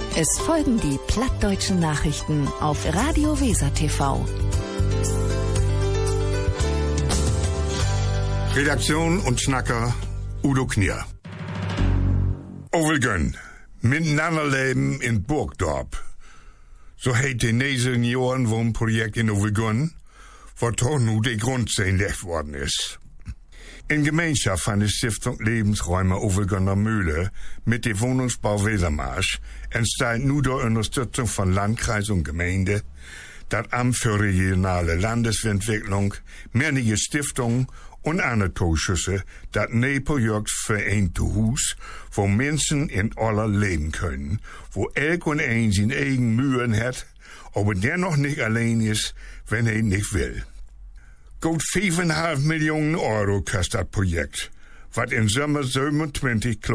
Es folgen die plattdeutschen Nachrichten auf Radio Weser TV. Redaktion und Schnacker Udo Knier. Overgön, miteinander leben in Burgdorp. So heet de 9 Jahren Wohnprojekt in Overgön, wo toch nu de Grundstein gelegt worden ist. In Gemeinschaft van de Stiftung Lebensräume Overgönner Mühle mit dem Wohnungsbau Wesermarsch entsteht nu door Unterstützung von Landkreis und Gemeinde, das Amt für regionale Landesentwicklung, mehrere Stiftungen und andere Zuschüsse, das Projekt für ein Hus, wo Menschen in aller leben können, wo elk und ein seine eigenen Mühen hat, aber dennoch nicht allein ist, wenn er nicht will. Gut 5,5 Millionen Euro kostet das Projekt, was im Sommer 27